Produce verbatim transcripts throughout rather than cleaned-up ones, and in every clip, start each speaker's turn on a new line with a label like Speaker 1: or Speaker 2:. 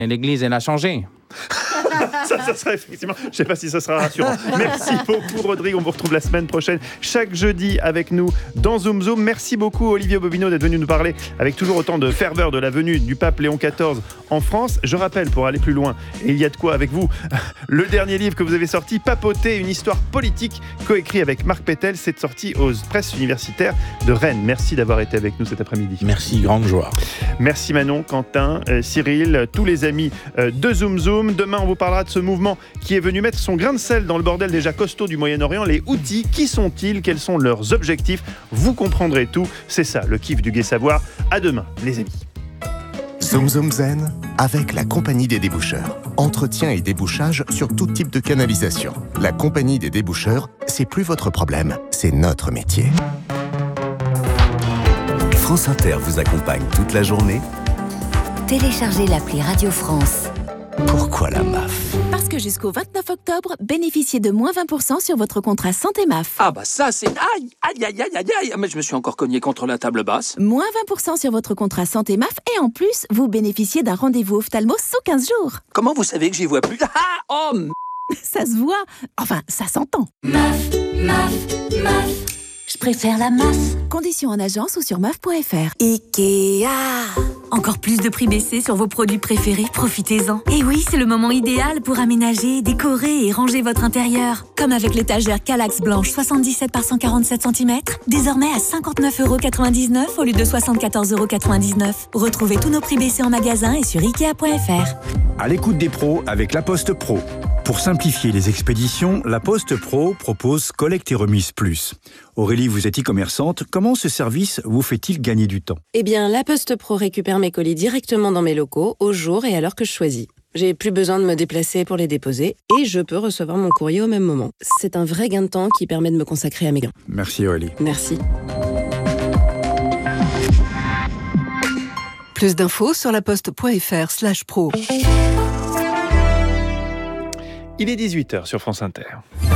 Speaker 1: Et l'église, elle a changé.
Speaker 2: ça, ça sera effectivement, je ne sais pas si ça sera rassurant. Merci beaucoup Rodrigue, on vous retrouve la semaine prochaine, chaque jeudi avec nous dans Zoom Zoom. Merci beaucoup Olivier Bobineau d'être venu nous parler avec toujours autant de ferveur de la venue du pape Léon quatorze en France. Je rappelle, pour aller plus loin, et il y a de quoi avec vous, le dernier livre que vous avez sorti, Papoter, une histoire politique, coécrit avec Marc Pétel, c'est sorti aux presses universitaires de Rennes. Merci d'avoir été avec nous cet après-midi.
Speaker 1: Merci, grande joie.
Speaker 2: Merci Manon, Quentin, euh, Cyril, tous les amis euh, de Zoom Zoom. Demain, on vous parlera de ce mouvement qui est venu mettre son grain de sel dans le bordel déjà costaud du Moyen-Orient. Les Houthis, qui sont-ils? Quels sont leurs objectifs? Vous comprendrez tout. C'est ça, le kiff du Gai Savoir. À demain, les amis.
Speaker 3: Zoom Zoom Zen avec la Compagnie des Déboucheurs. Entretien et débouchage sur tout type de canalisation. La Compagnie des Déboucheurs, c'est plus votre problème, c'est notre métier.
Speaker 4: France Inter vous accompagne toute la journée.
Speaker 5: Téléchargez l'appli Radio France.
Speaker 4: Pourquoi la M A F?
Speaker 6: Parce que jusqu'au vingt-neuf octobre, bénéficiez de moins vingt pour cent sur votre contrat santé M A F.
Speaker 7: Ah bah ça c'est... Aïe, aïe, aïe, aïe, aïe, aïe. Mais je me suis encore cogné contre la table basse.
Speaker 6: Moins vingt pour cent sur votre contrat santé M A F et en plus, vous bénéficiez d'un rendez-vous ophtalmo sous quinze jours.
Speaker 7: Comment vous savez que j'y vois plus? Ah, oh m...
Speaker 6: Ça se voit. Enfin, ça s'entend.
Speaker 5: M A F, M A F, M A F. Je préfère la M A F.
Speaker 6: Conditions en agence ou sur M A F point F R.
Speaker 5: Ikea. Encore plus de prix baissés sur vos produits préférés, profitez-en. Et oui, c'est le moment idéal pour aménager, décorer et ranger votre intérieur. Comme avec l'étagère Kallax blanche soixante-dix-sept par cent quarante-sept centimètres, désormais à cinquante-neuf euros quatre-vingt-dix-neuf au lieu de soixante-quatorze euros quatre-vingt-dix-neuf. Retrouvez tous nos prix baissés en magasin et sur Ikea point F R.
Speaker 8: À l'écoute des pros avec La Poste Pro. Pour simplifier les expéditions, La Poste Pro propose Collecte et Remise Plus. Aurélie, vous êtes e-commerçante. Comment ce service vous fait-il gagner du temps?
Speaker 9: Eh bien, La Poste Pro récupère mes colis directement dans mes locaux, au jour et à l'heure que je choisis. J'ai plus besoin de me déplacer pour les déposer et je peux recevoir mon courrier au même moment. C'est un vrai gain de temps qui permet de me consacrer à mes gains.
Speaker 8: Merci Aurélie.
Speaker 9: Merci.
Speaker 10: Plus d'infos sur laposte.fr slash pro.
Speaker 2: Il est dix-huit heures sur France Inter.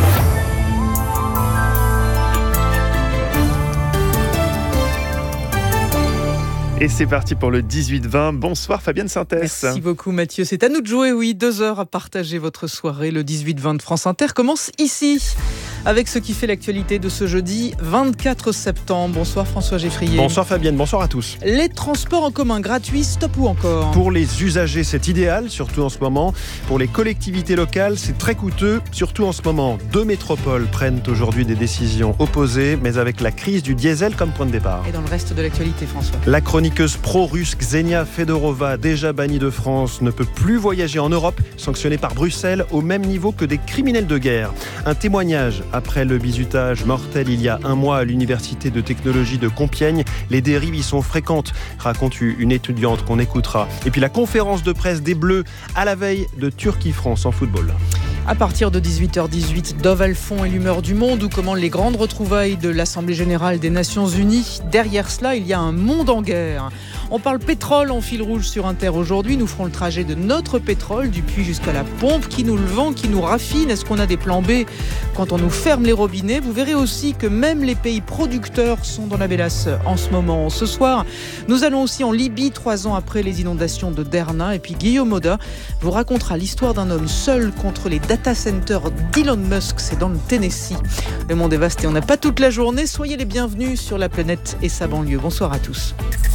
Speaker 2: Et c'est parti pour le dix-huit vingt. Bonsoir Fabienne Sintès.
Speaker 11: Merci beaucoup Mathieu. C'est à nous de jouer, oui. Deux heures à partager votre soirée. Le dix-huit vingt de France Inter commence ici, avec ce qui fait l'actualité de ce jeudi vingt-quatre septembre. Bonsoir François Geffrier.
Speaker 2: Bonsoir Fabienne, bonsoir à tous.
Speaker 11: Les transports en commun gratuits, stop ou encore?
Speaker 2: Pour les usagers, c'est idéal, surtout en ce moment. Pour les collectivités locales, c'est très coûteux, surtout en ce moment. Deux métropoles prennent aujourd'hui des décisions opposées, mais avec la crise du diesel comme point de départ.
Speaker 11: Et dans le reste de l'actualité, François?
Speaker 2: La chroniqueuse pro-russe Ksenia Fedorova, déjà bannie de France, ne peut plus voyager en Europe, sanctionnée par Bruxelles au même niveau que des criminels de guerre. Un témoignage après le bizutage mortel il y a un mois à l'université de technologie de Compiègne. Les dérives y sont fréquentes, raconte une étudiante qu'on écoutera. Et puis la conférence de presse des Bleus à la veille de Turquie-France en football.
Speaker 11: À partir de dix-huit heures dix-huit, Dove Alphon et l'humeur du monde, ou comment les grandes retrouvailles de l'Assemblée Générale des Nations Unies. Derrière cela, il y a un monde en guerre. On parle pétrole en fil rouge sur Inter aujourd'hui. Nous ferons le trajet de notre pétrole, du puits jusqu'à la pompe. Qui nous le vend, qui nous raffine? Est-ce qu'on a des plans B quand on nous ferme les robinets? Vous verrez aussi que même les pays producteurs sont dans la mélasse en ce moment. Ce soir, nous allons aussi en Libye, trois ans après les inondations de Derna. Et puis Guillaume Moda vous racontera l'histoire d'un homme seul contre les data centers d'Elon Musk. C'est dans le Tennessee. Le monde est vaste et on n'a pas toute la journée. Soyez les bienvenus sur la planète et sa banlieue. Bonsoir à tous.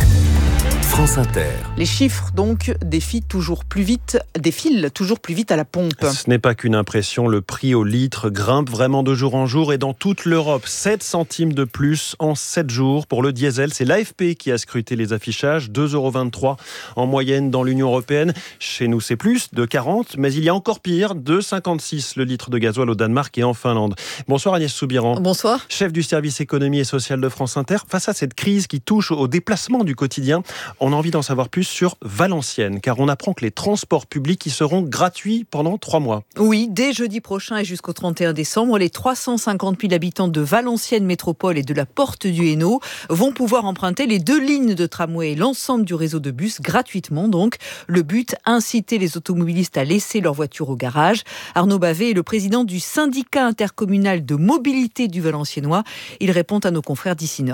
Speaker 4: France Inter.
Speaker 11: Les chiffres donc défilent toujours plus vite, défilent toujours plus vite à la pompe.
Speaker 2: Ce n'est pas qu'une impression, le prix au litre grimpe vraiment de jour en jour et dans toute l'Europe. sept centimes de plus en sept jours pour le diesel. C'est l'A F P qui a scruté les affichages, deux euros vingt-trois en moyenne dans l'Union européenne. Chez nous c'est plus, de quarante, mais il y a encore pire, deux euros cinquante-six le litre de gasoil au Danemark et en Finlande. Bonsoir Agnès Soubiran.
Speaker 12: Bonsoir.
Speaker 2: Chef du service économie et social de France Inter. Face à cette crise qui touche au déplacement du quotidien, on a envie d'en savoir plus sur Valenciennes, car on apprend que les transports publics y seront gratuits pendant trois mois.
Speaker 12: Oui, dès jeudi prochain et jusqu'au trente et un décembre, les trois cent cinquante mille habitants de Valenciennes Métropole et de la Porte du Hainaut vont pouvoir emprunter les deux lignes de tramway et l'ensemble du réseau de bus gratuitement. Donc, le but, inciter les automobilistes à laisser leur voiture au garage. Arnaud Bavet est le président du syndicat intercommunal de mobilité du Valenciennois. Il répond à nos confrères d'ici Nord.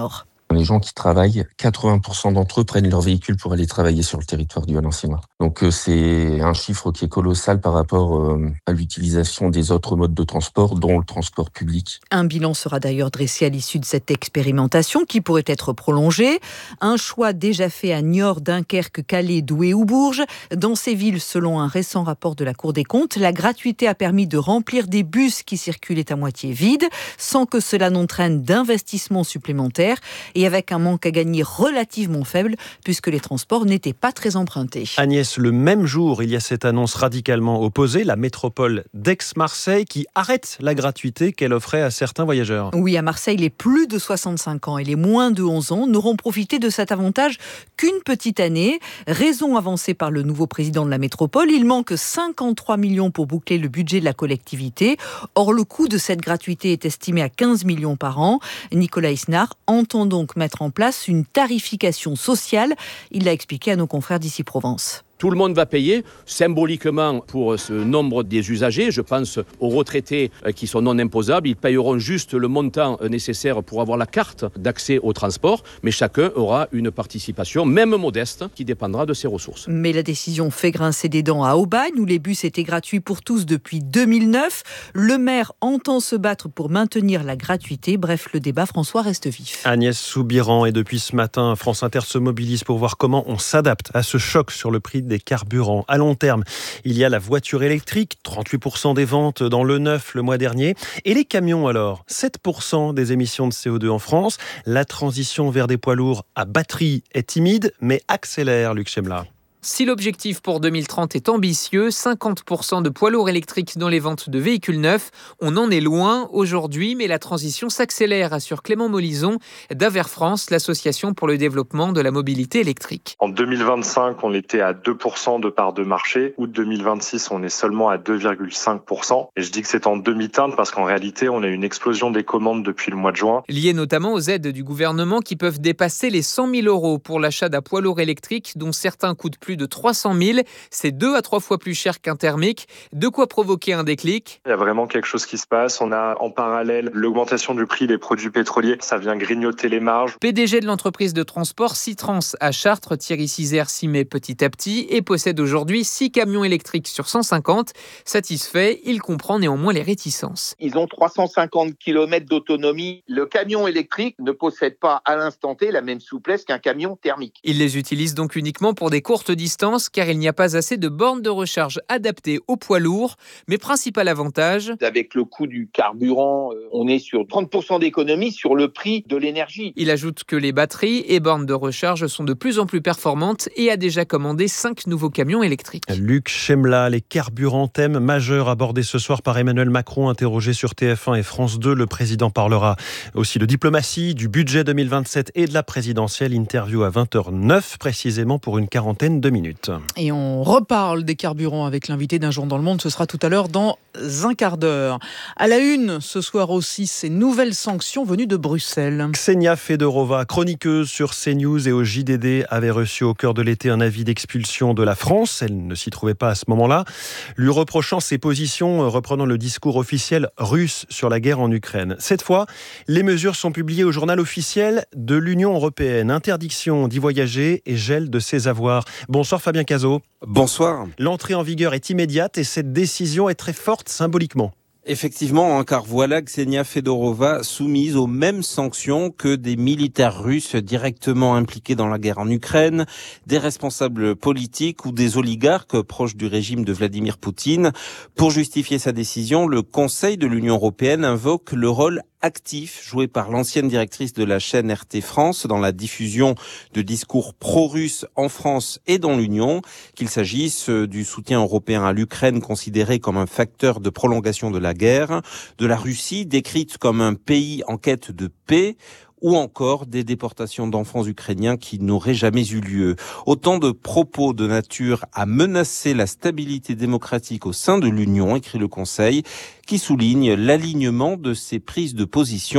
Speaker 13: Les gens qui travaillent, quatre-vingts pour cent d'entre eux prennent leur véhicule pour aller travailler sur le territoire du Valenciennois. Donc euh, c'est un chiffre qui est colossal par rapport euh, à l'utilisation des autres modes de transport, dont le transport public.
Speaker 12: Un bilan sera d'ailleurs dressé à l'issue de cette expérimentation qui pourrait être prolongée. Un choix déjà fait à Niort, Dunkerque, Calais, Douai ou Bourges. Dans ces villes, selon un récent rapport de la Cour des comptes, la gratuité a permis de remplir des bus qui circulaient à moitié vides, sans que cela n'entraîne d'investissements supplémentaires et avec un manque à gagner relativement faible puisque les transports n'étaient pas très empruntés.
Speaker 14: Agnès, le même jour, il y a cette annonce radicalement opposée, la métropole d'Aix-Marseille qui arrête la gratuité qu'elle offrait à certains voyageurs.
Speaker 12: Oui, à Marseille, les plus de soixante-cinq ans et les moins de onze ans n'auront profité de cet avantage qu'une petite année. Raison avancée par le nouveau président de la métropole, il manque cinquante-trois millions pour boucler le budget de la collectivité. Or, le coût de cette gratuité est estimé à quinze millions par an. Nicolas Isnard entend donc mettre en place une tarification sociale. Il l'a expliqué à nos confrères d'Ici Provence.
Speaker 7: Tout le monde va payer symboliquement pour ce nombre des usagers. Je pense aux retraités qui sont non imposables. Ils payeront juste le montant nécessaire pour avoir la carte d'accès au transport. Mais chacun aura une participation, même modeste, qui dépendra de ses ressources.
Speaker 12: Mais la décision fait grincer des dents à Aubagne, où les bus étaient gratuits pour tous depuis deux mille neuf. Le maire entend se battre pour maintenir la gratuité. Bref, le débat, François, reste vif.
Speaker 14: Agnès Soubiran, et depuis ce matin, France Inter se mobilise pour voir comment on s'adapte à ce choc sur le prix des carburants. À long terme, il y a la voiture électrique, trente-huit pour cent des ventes dans le neuf le mois dernier. Et les camions alors, sept pour cent des émissions de C O deux en France. La transition vers des poids lourds à batterie est timide, mais accélère, Luc Chemla.
Speaker 15: Si l'objectif pour deux mille trente est ambitieux, cinquante pour cent de poids lourds électriques dans les ventes de véhicules neufs, on en est loin aujourd'hui, mais la transition s'accélère, assure Clément Molison d'Aver France, l'association pour le développement de la mobilité électrique.
Speaker 16: En deux mille vingt-cinq, on était à deux pour cent de part de marché. Août deux mille vingt-six, on est seulement à deux virgule cinq pour cent. Et je dis que c'est en demi-teinte parce qu'en réalité, on a une explosion des commandes depuis le mois de juin.
Speaker 15: Lié notamment aux aides du gouvernement qui peuvent dépasser les cent mille euros pour l'achat d'un poids lourd électrique, dont certains coûtent plus de trois cent mille, c'est deux à trois fois plus cher qu'un thermique. De quoi provoquer un déclic.
Speaker 16: Il y a vraiment quelque chose qui se passe. On a en parallèle l'augmentation du prix des produits pétroliers. Ça vient grignoter les marges.
Speaker 15: P D G de l'entreprise de transport Citrans à Chartres, Thierry Cizère s'y met petit à petit et possède aujourd'hui six camions électriques sur cent cinquante. Satisfait, il comprend néanmoins les réticences.
Speaker 17: Ils ont trois cent cinquante kilomètres d'autonomie. Le camion électrique ne possède pas à l'instant T la même souplesse qu'un camion thermique.
Speaker 15: Il les utilise donc uniquement pour des courtes distances car il n'y a pas assez de bornes de recharge adaptées aux poids lourds. Mais principal avantage...
Speaker 17: Avec le coût du carburant, on est sur trente pour cent d'économie sur le prix de l'énergie.
Speaker 15: Il ajoute que les batteries et bornes de recharge sont de plus en plus performantes et a déjà commandé cinq nouveaux camions électriques.
Speaker 14: Luc Chemla, les carburants, thème majeur abordé ce soir par Emmanuel Macron, interrogé sur T F un et France deux. Le président parlera aussi de diplomatie, du budget deux mille vingt-sept et de la présidentielle. Interview à vingt heures neuf, précisément pour une quarantaine de minutes.
Speaker 11: Et on reparle des carburants avec l'invité d'un jour dans le monde. Ce sera tout à l'heure dans un quart d'heure. À la une, ce soir aussi, ces nouvelles sanctions venues de Bruxelles.
Speaker 14: Ksenia Fedorova, chroniqueuse sur CNews et au J D D, avait reçu au cœur de l'été un avis d'expulsion de la France. Elle ne s'y trouvait pas à ce moment-là, lui reprochant ses positions, reprenant le discours officiel russe sur la guerre en Ukraine. Cette fois, les mesures sont publiées au journal officiel de l'Union européenne. Interdiction d'y voyager et gel de ses avoirs. Bonsoir Fabien Cazot.
Speaker 18: Bonsoir.
Speaker 14: L'entrée en vigueur est immédiate et cette décision est très forte symboliquement.
Speaker 18: Effectivement, hein, car voilà Ksenia Fedorova soumise aux mêmes sanctions que des militaires russes directement impliqués dans la guerre en Ukraine, des responsables politiques ou des oligarques proches du régime de Vladimir Poutine. Pour justifier sa décision, le Conseil de l'Union européenne invoque le rôle actif joué par l'ancienne directrice de la chaîne R T France dans la diffusion de discours pro-russes en France et dans l'Union, qu'il s'agisse du soutien européen à l'Ukraine considéré comme un facteur de prolongation de la guerre, de la Russie décrite comme un pays en quête de paix, ou encore des déportations d'enfants ukrainiens qui n'auraient jamais eu lieu. Autant de propos de nature à menacer la stabilité démocratique au sein de l'Union, écrit le Conseil, qui souligne l'alignement de ces prises de position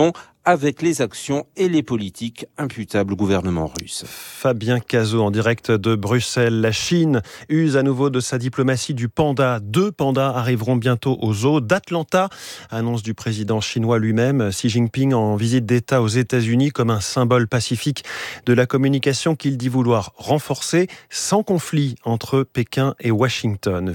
Speaker 18: avec les actions et les politiques imputables au gouvernement russe.
Speaker 14: Fabien Cazot en direct de Bruxelles. La Chine use à nouveau de sa diplomatie du panda. Deux pandas arriveront bientôt au zoo d'Atlanta. Annonce du président chinois lui-même, Xi Jinping en visite d'État aux États-Unis comme un symbole pacifique de la communication qu'il dit vouloir renforcer sans conflit entre Pékin et Washington.